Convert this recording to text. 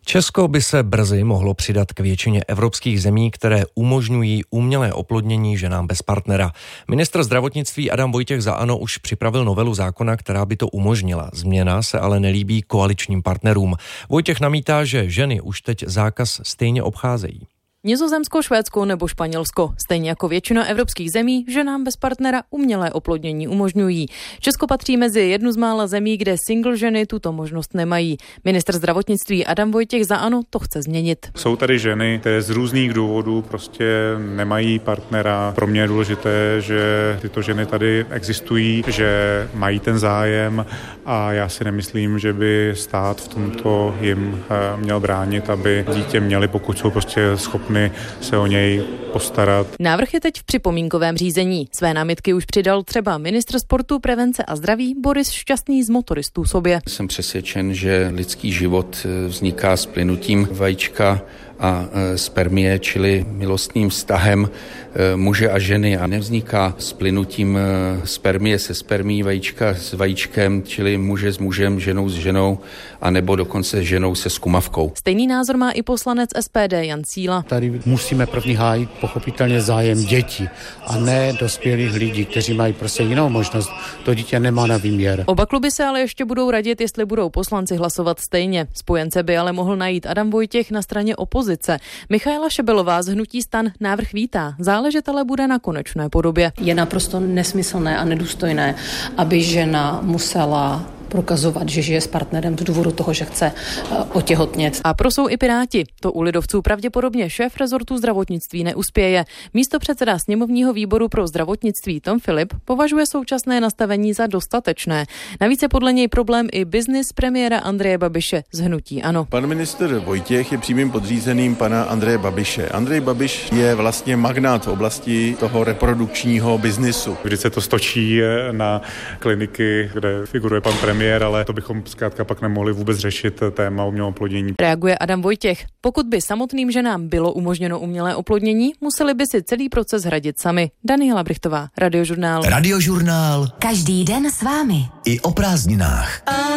Česko by se brzy mohlo přidat k většině evropských zemí, které umožňují umělé oplodnění ženám bez partnera. Ministr zdravotnictví Adam Vojtěch za ANO už připravil novelu zákona, která by to umožnila. Změna se ale nelíbí koaličním partnerům. Vojtěch namítá, že ženy už teď zákaz stejně obcházejí. Nizozemsko, Švédsko nebo Španělsko. Stejně jako většina evropských zemí, ženám bez partnera umělé oplodnění umožňují. Česko patří mezi jednu z mála zemí, kde single ženy tuto možnost nemají. Ministr zdravotnictví Adam Vojtěch za ANO to chce změnit. Jsou tady ženy, které z různých důvodů prostě nemají partnera. Pro mě je důležité, že tyto ženy tady existují, že mají ten zájem a já si nemyslím, že by stát v tomto jim měl bránit, aby dítě měli, pokud jsou prostě schopni se o něj postarat. Návrh je teď v připomínkovém řízení. Své námitky už přidal třeba ministr sportu, prevence a zdraví Boris Šťastný z Motoristů sobě. Jsem přesvědčen, že lidský život vzniká s plynutím vajíčka a spermie, čili milostným vztahem muže a ženy, a nevzniká s plynutím spermie se spermií, vajíčka s vajíčkem, čili muže s mužem, ženou s ženou, a nebo dokonce ženou se skumavkou. Stejný názor má i poslanec SPD Jan Síla. Tady musíme první hájit pochopitelně zájem dětí a ne dospělých lidí, kteří mají prostě jinou možnost. To dítě nemá na výměr. Oba kluby se ale ještě budou radit, jestli budou poslanci hlasovat stejně. Spojence by ale mohl najít Adam Vojtěch na straně opozice. Michaela Šebelová z hnutí STAN návrh vítá. Záležet ale bude na konečné podobě. Je naprosto nesmyslné a nedůstojné, aby žena musela prokazovat, že žije s partnerem z důvodu toho, že chce otěhotnět. A prosou i Piráti. To u lidovců pravděpodobně šéf rezortu zdravotnictví neuspěje. Místopředseda sněmovního výboru pro zdravotnictví Tom Filip považuje současné nastavení za dostatečné. Navíc je podle něj problém i biznis premiéra Andreje Babiše z hnutí ANO. Pan ministr Vojtěch je přímým podřízeným pana Andreje Babiše. Andrej Babiš je vlastně magnát v oblasti toho reprodukčního biznisu. Vždy se to stočí na kliniky, kde figuruje pan premiér, ale to bychom zkrátka pak nemohli vůbec řešit téma umělého oplodnění. Reaguje Adam Vojtěch. Pokud by samotným ženám bylo umožněno umělé oplodnění, museli by si celý proces hradit sami. Daniela Brichtová, Radiožurnál. Radiožurnál. Každý den s vámi. I o prázdninách.